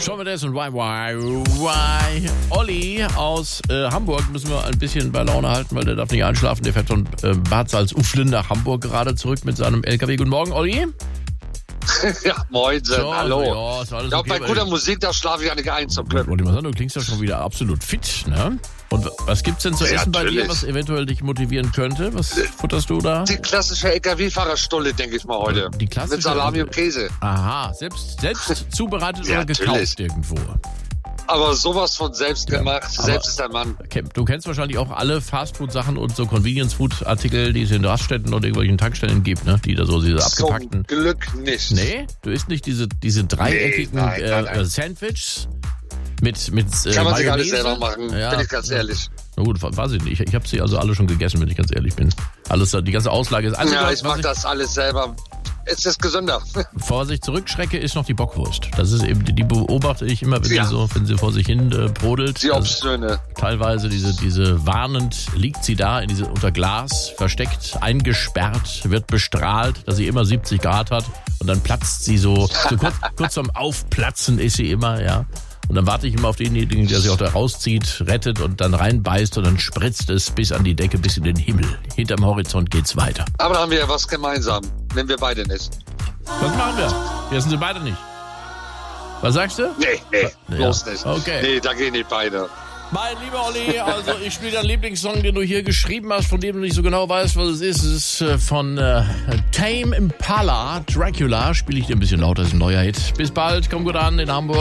Shawn Mendes und Why. Olli aus Hamburg müssen wir ein bisschen bei Laune halten, weil der darf nicht einschlafen. Der fährt von Bad Salzuflen nach Hamburg gerade zurück mit seinem LKW. Guten Morgen, Olli. Ja, moin, So, hallo. Ja, ist alles Ja, okay bei guter Musik, da schlafe ich ja nicht ein zum Glück. Wollte ich mal sagen, du klingst ja schon wieder absolut fit, ne? Und was gibt's denn zu Ja, essen bei dir, natürlich. was eventuell dich motivieren könnte? Was futterst du da? Die klassische LKW-Fahrerstulle, denke ich mal heute. Die klassische- Mit Salami und Käse. Aha, selbst zubereitet Ja, oder gekauft natürlich. irgendwo? Aber sowas von selbst gemacht. aber- Selbst ist ein Mann. Du kennst wahrscheinlich auch alle Fastfood-Sachen und so Convenience-Food-Artikel, die es in Raststätten oder irgendwelchen Tankstellen gibt, ne? Die da so diese abgepackten... Zum Glück nicht. Nee, du isst nicht diese dreieckigen Nee, nein. Sandwiches mit Kann man sich alles Mayonnaise? selber machen, Ja. bin ich ganz ehrlich. Na gut, weiß ich nicht. Ich habe sie also alle schon gegessen, wenn ich ganz ehrlich bin. Die ganze Auslage ist... Also, Ja, was ich mag das alles selber. Es ist gesünder. Vor sich zurückschrecke, ist noch die Bockwurst. Das ist eben, die beobachte ich immer, wenn Ja. wenn sie vor sich hin brodelt. Die Also Obstöne. teilweise diese warnend liegt sie da unter Glas, versteckt, eingesperrt, wird bestrahlt, dass sie immer 70 Grad hat und dann platzt sie so kurz vorm Aufplatzen ist sie immer, ja. Und dann warte ich immer auf denjenigen, der sie auch da rauszieht, rettet und dann reinbeißt und dann spritzt es bis an die Decke, bis in den Himmel. Hinterm Horizont geht's weiter. Aber da haben wir ja was gemeinsam, wenn wir beide nicht. Was machen wir? Wir essen sie beide nicht. Was sagst du? Nee, bloß nicht. Okay. Nee, da gehen nicht beide. Mein lieber Olli, also ich spiele deinen Lieblingssong, den du hier geschrieben hast, von dem du nicht so genau weißt, was es ist. Es ist von Tame Impala, Dracula. Spiele ich dir ein bisschen lauter, das ist ein neuer Hit. Bis bald, komm gut an in Hamburg.